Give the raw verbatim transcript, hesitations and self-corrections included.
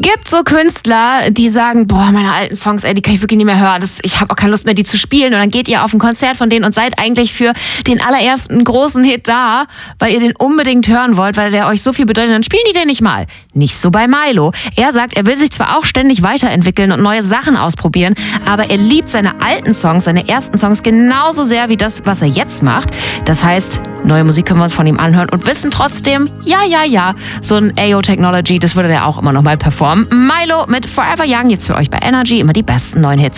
Gibt so Künstler, die sagen, boah, meine alten Songs, ey, die kann ich wirklich nicht mehr hören. Das, ich habe auch keine Lust mehr, die zu spielen. Und dann geht ihr auf ein Konzert von denen und seid eigentlich für den allerersten großen Hit da, weil ihr den unbedingt hören wollt, weil der euch so viel bedeutet. Dann spielen die den nicht mal. Nicht so bei Milo. Er sagt, er will sich zwar auch ständig weiterentwickeln und neue Sachen ausprobieren, aber er liebt seine alten Songs, seine ersten Songs genauso sehr wie das, was er jetzt macht. Das heißt, neue Musik können wir uns von ihm anhören und wissen trotzdem, ja, ja, ja, so ein A O Technology, das würde der auch immer noch mal performen. Milo mit Forever Young, jetzt für euch bei Energy, immer die besten neuen Hits.